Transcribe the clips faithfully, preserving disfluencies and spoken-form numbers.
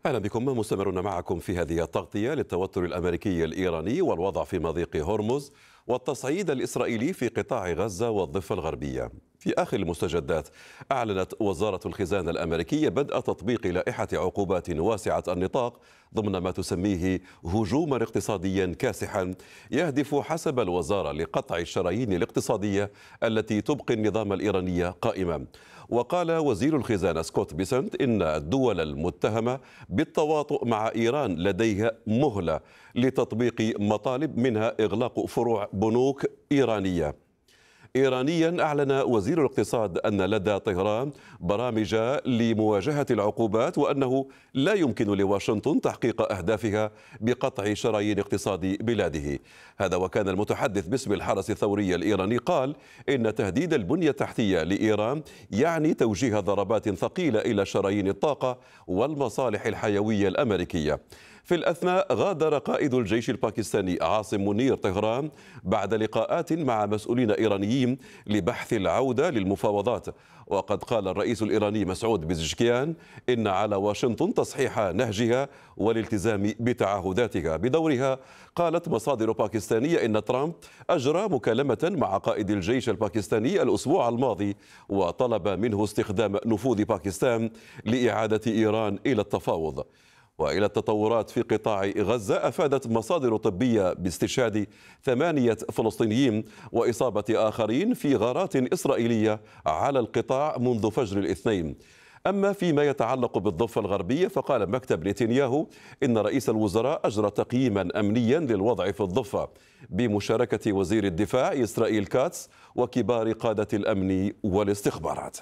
أهلا بكم. مستمرون معكم في هذه التغطية للتوتر الأمريكي الإيراني والوضع في مضيق هرمز والتصعيد الإسرائيلي في قطاع غزة والضفة الغربية. في آخر المستجدات، أعلنت وزارة الخزانة الأمريكية بدء تطبيق لائحة عقوبات واسعة النطاق ضمن ما تسميه هجوما اقتصاديا كاسحا يهدف حسب الوزارة لقطع الشرايين الاقتصادية التي تبقي النظام الإيراني قائما. وقال وزير الخزانة سكوت بيسنت إن الدول المتهمة بالتواطؤ مع إيران لديها مهلة لتطبيق مطالب منها إغلاق فروع بنوك إيرانية. إيرانيا أعلن وزير الاقتصاد أن لدى طهران برامج لمواجهة العقوبات وأنه لا يمكن لواشنطن تحقيق أهدافها بقطع شرايين اقتصاد بلاده. هذا وكان المتحدث باسم الحرس الثوري الإيراني قال إن تهديد البنية التحتية لإيران يعني توجيه ضربات ثقيلة إلى شرايين الطاقة والمصالح الحيوية الأمريكية. في الأثناء، غادر قائد الجيش الباكستاني عاصم منير طهران بعد لقاءات مع مسؤولين إيرانيين لبحث العودة للمفاوضات. وقد قال الرئيس الإيراني مسعود بزشكيان إن على واشنطن تصحيح نهجها والالتزام بتعهداتها. بدورها، قالت مصادر باكستانية إن ترامب أجرى مكالمة مع قائد الجيش الباكستاني الأسبوع الماضي وطلب منه استخدام نفوذ باكستان لإعادة إيران إلى التفاوض. وإلى التطورات في قطاع غزة، أفادت مصادر طبية باستشهاد ثمانية فلسطينيين وإصابة آخرين في غارات إسرائيلية على القطاع منذ فجر الاثنين. أما فيما يتعلق بالضفة الغربية، فقال مكتب نتنياهو إن رئيس الوزراء أجرى تقييما أمنيا للوضع في الضفة بمشاركة وزير الدفاع إسرائيل كاتس وكبار قادة الأمن والاستخبارات.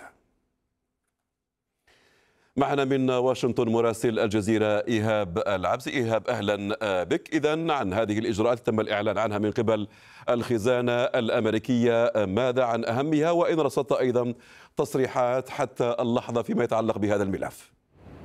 معنا من واشنطن مراسل الجزيرة إيهاب العبسي. إيهاب، أهلا بك. إذن عن هذه الإجراءات تم الإعلان عنها من قبل الخزانة الأمريكية، ماذا عن أهمها، وإن رصدت أيضا تصريحات حتى اللحظة فيما يتعلق بهذا الملف؟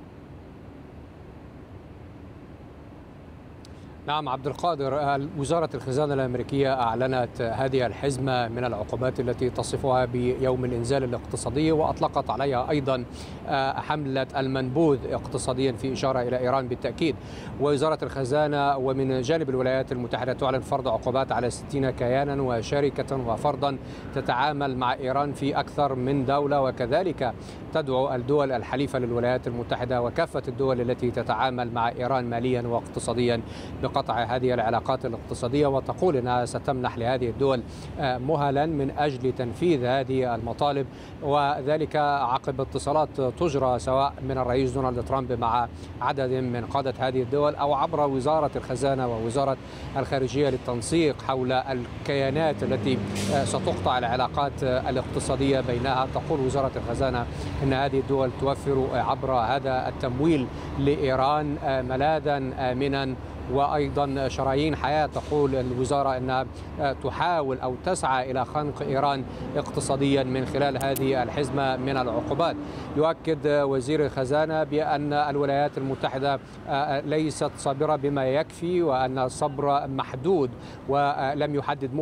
نعم عبد القادر، وزارة الخزانة الأمريكية أعلنت هذه الحزمة من العقوبات التي تصفها بيوم الإنزال الاقتصادي، وأطلقت عليها أيضا حملة المنبوذ اقتصاديا في إشارة إلى إيران بالتأكيد. ووزارة الخزانة ومن جانب الولايات المتحدة تعلن فرض عقوبات على ستين كيانا وشركة وفردا تتعامل مع إيران في أكثر من دولة، وكذلك تدعو الدول الحليفة للولايات المتحدة وكافة الدول التي تتعامل مع إيران ماليا واقتصاديا قطع هذه العلاقات الاقتصادية، وتقول أنها ستمنح لهذه الدول مهلا من أجل تنفيذ هذه المطالب، وذلك عقب اتصالات تجرى سواء من الرئيس دونالد ترامب مع عدد من قادة هذه الدول أو عبر وزارة الخزانة ووزارة الخارجية للتنسيق حول الكيانات التي ستقطع العلاقات الاقتصادية بينها. تقول وزارة الخزانة أن هذه الدول توفر عبر هذا التمويل لإيران ملاذا آمنا وأيضا شرايين حياة. تقول الوزارة أنها تحاول أو تسعى إلى خنق إيران اقتصاديا من خلال هذه الحزمة من العقوبات. يؤكد وزير الخزانة بأن الولايات المتحدة ليست صابرة بما يكفي وأن الصبر محدود، ولم يحدد